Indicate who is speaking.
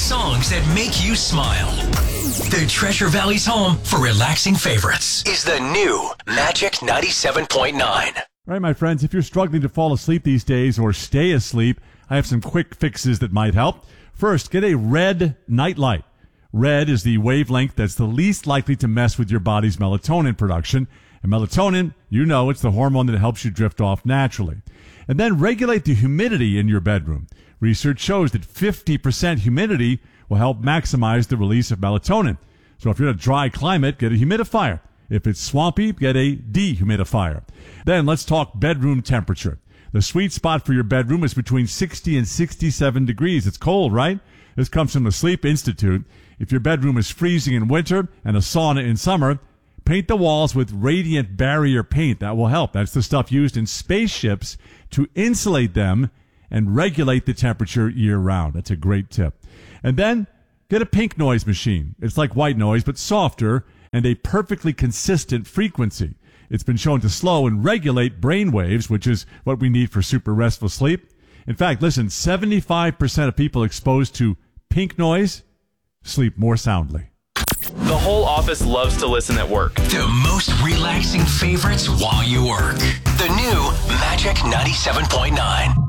Speaker 1: songs that make you smile. The Treasure Valley's home for relaxing favorites is the new Magic 97.9.
Speaker 2: All right, my friends, if you're struggling to fall asleep these days or stay asleep, I have some quick fixes that might help. First, get a red nightlight. Red is the wavelength that's the least likely to mess with your body's melatonin production. And melatonin, you know, it's the hormone that helps you drift off naturally. And then regulate the humidity in your bedroom. Research shows that 50% humidity will help maximize the release of melatonin. So if you're in a dry climate, get a humidifier. If it's swampy, get a dehumidifier. Then let's talk bedroom temperature. The sweet spot for your bedroom is between 60 and 67 degrees. It's cold, right? This comes from the Sleep Institute. If your bedroom is freezing in winter and a sauna in summer, paint the walls with radiant barrier paint. That will help. That's the stuff used in spaceships to insulate them and regulate the temperature year-round. That's a great tip. And then get a pink noise machine. It's like white noise, but softer and a perfectly consistent frequency. It's been shown to slow and regulate brain waves, which is what we need for super restful sleep. In fact, listen, 75% of people exposed to pink noise sleep more soundly.
Speaker 3: The whole office loves to listen at work.
Speaker 1: The most relaxing favorites while you work. The new Magic 97.9.